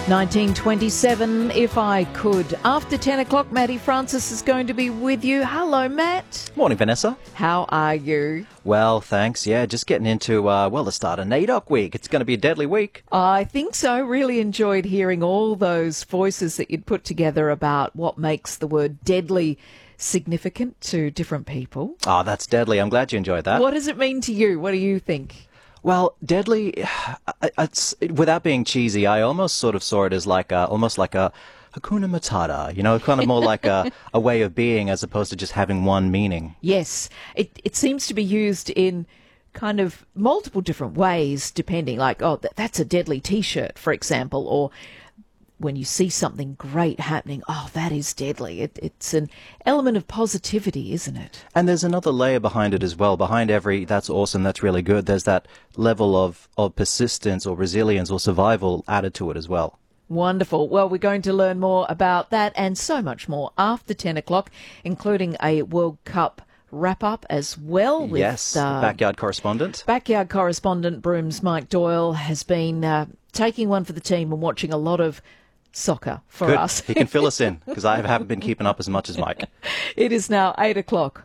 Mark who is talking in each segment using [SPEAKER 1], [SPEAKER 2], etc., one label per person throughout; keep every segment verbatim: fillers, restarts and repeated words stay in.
[SPEAKER 1] nineteen twenty-seven, If I Could. After ten o'clock, Matty Francis is going to be with you. Hello, Matt.
[SPEAKER 2] Morning, Vanessa.
[SPEAKER 1] How are you?
[SPEAKER 2] Well, thanks. Yeah, just getting into, uh, well, the start of NAIDOC week. It's going to be a deadly week.
[SPEAKER 1] I think so. Really enjoyed hearing all those voices that you'd put together about what makes the word deadly significant to different people.
[SPEAKER 2] Oh, that's deadly. I'm glad you enjoyed that.
[SPEAKER 1] What does it mean to you? What do you think?
[SPEAKER 2] Well, deadly, it's, without being cheesy, I almost sort of saw it as like a, almost like a Hakuna Matata, you know, kind of more like a, a way of being as opposed to just having one meaning.
[SPEAKER 1] Yes, it, it seems to be used in kind of multiple different ways, depending, like, oh, th- that's a deadly T-shirt, for example, or when you see something great happening, oh, that is deadly. It, it's an element of positivity, isn't it?
[SPEAKER 2] And there's another layer behind it as well. Behind every, that's awesome, that's really good, there's that level of, of persistence or resilience or survival added to it as well.
[SPEAKER 1] Wonderful. Well, we're going to learn more about that and so much more after ten o'clock, including a World Cup wrap-up as well. With,
[SPEAKER 2] yes,
[SPEAKER 1] uh,
[SPEAKER 2] backyard correspondent.
[SPEAKER 1] Backyard correspondent Broom's Mike Doyle has been uh, taking one for the team and watching a lot of soccer for
[SPEAKER 2] Good.
[SPEAKER 1] us.
[SPEAKER 2] He can fill us in because I haven't been keeping up as much as Mike.
[SPEAKER 1] It is now eight o'clock.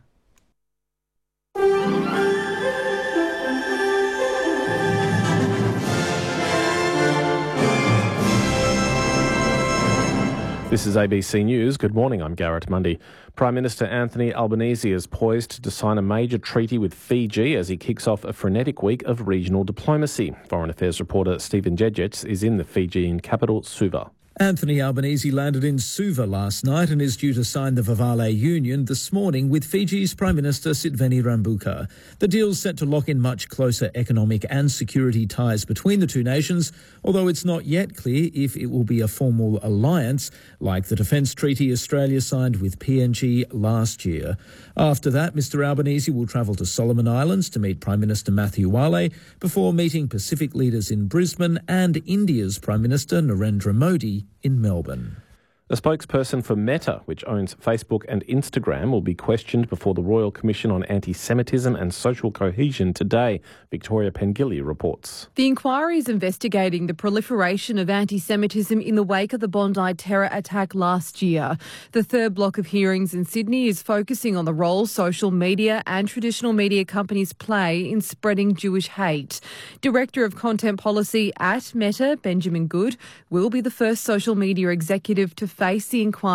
[SPEAKER 3] This is A B C News. Good morning, I'm Garrett Mundy. Prime Minister Anthony Albanese is poised to sign a major treaty with Fiji as he kicks off a frenetic week of regional diplomacy. Foreign Affairs reporter Stephen Jedgetts is in the Fijian capital, Suva.
[SPEAKER 4] Anthony Albanese landed in Suva last night and is due to sign the Vavale Union this morning with Fiji's Prime Minister Sitveni Rabuka. The deal's set to lock in much closer economic and security ties between the two nations, although it's not yet clear if it will be a formal alliance like the defence treaty Australia signed with P N G last year. After that, Mr Albanese will travel to Solomon Islands to meet Prime Minister Matthew Wale before meeting Pacific leaders in Brisbane and India's Prime Minister Narendra Modi in Melbourne.
[SPEAKER 3] A spokesperson for Meta, which owns Facebook and Instagram, will be questioned before the Royal Commission on Anti-Semitism and Social Cohesion today, Victoria Pengilly reports.
[SPEAKER 5] The inquiry is investigating the proliferation of anti-Semitism in the wake of the Bondi terror attack last year. The third block of hearings in Sydney is focusing on the role social media and traditional media companies play in spreading Jewish hate. Director of Content Policy at Meta, Benjamin Good, will be the first social media executive to face the inquiry.